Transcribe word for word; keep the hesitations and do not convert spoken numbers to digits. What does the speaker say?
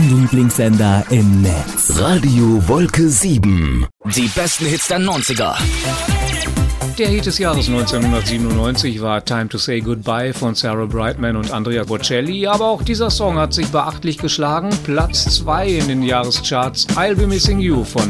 Dein Lieblingssender im Netz. Radio Wolke sieben. Die besten Hits der neunziger. Der Hit des Jahres neunzehnhundertsiebenundneunzig war Time to Say Goodbye von Sarah Brightman und Andrea Bocelli, aber auch dieser Song hat sich beachtlich geschlagen. Platz zwei in den Jahrescharts, I'll Be Missing You von